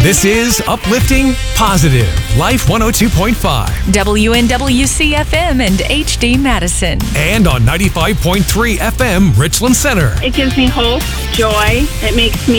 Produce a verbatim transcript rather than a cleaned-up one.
This is Uplifting Positive Life one oh two point five. W N W C F M and H D Madison. And on ninety-five point three F M Richland Center. It gives me hope, joy. It makes me